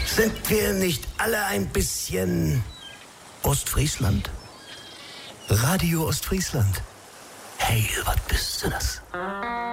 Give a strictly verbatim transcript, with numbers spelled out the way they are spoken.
Sind wir nicht alle ein bisschen Ostfriesland? Radio Ostfriesland. Hey, was bist du das?